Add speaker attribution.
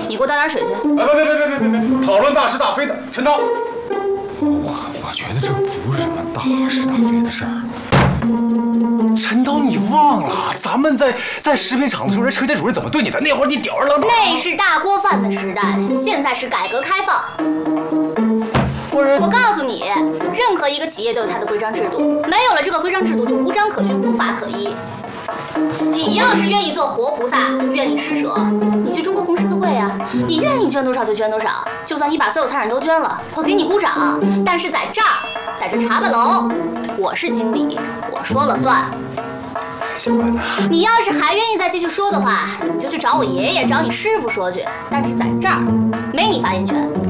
Speaker 1: 你给我倒点水去。
Speaker 2: 别！讨论大是大非的，陈涛。
Speaker 3: 我觉得这不是什么大是大非的事儿。
Speaker 2: 陈涛，你忘了咱们在食品厂的时候，人车间主任怎么对你的？那会儿你吊儿郎当。
Speaker 1: 那是大锅饭的时代，现在是改革开放。我告诉你，任何一个企业都有它的规章制度，没有了这个规章制度，就无章可循，无法可依。你要是愿意做活菩萨，愿意施舍，你去中国红十字会啊，你愿意捐多少就捐多少，就算你把所有财产都捐了，我给你鼓掌。但是在这儿，在这茶办楼，我是经理，我说了算。
Speaker 2: 小关呐，
Speaker 1: 你要是还愿意再继续说的话，你就去找我爷爷，找你师傅说去。但是在这儿，没你发言权。